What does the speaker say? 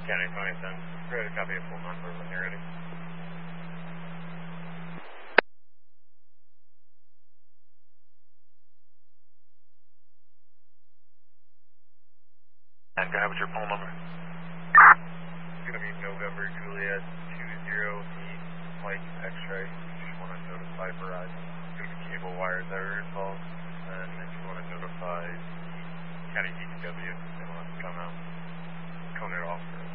County 27, ready to copy a full number when you're ready. And go ahead with your poll number. It's going to be November Juliet 20 Mike X-ray. You just want to notify Verizon. It's going to be cable wires that are involved. And if you want to notify the County DPW, they will have to come out, cone it off.